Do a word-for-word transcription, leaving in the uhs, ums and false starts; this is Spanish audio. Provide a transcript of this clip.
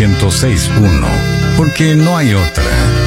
ciento seis punto uno, porque no hay otra.